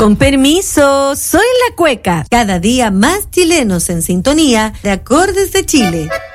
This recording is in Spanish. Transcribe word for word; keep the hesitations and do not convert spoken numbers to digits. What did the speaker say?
Con permiso, soy la Cueca. Cada día más chilenos en sintonía de Acordes de Chile.